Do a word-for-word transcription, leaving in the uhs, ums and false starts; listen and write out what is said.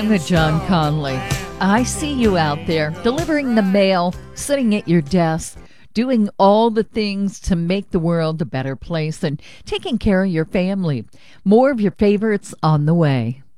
With John Conley. I see you out there delivering the mail, sitting at your desk, doing all the things to make the world a better place and taking care of your family. More of your favorites on the way.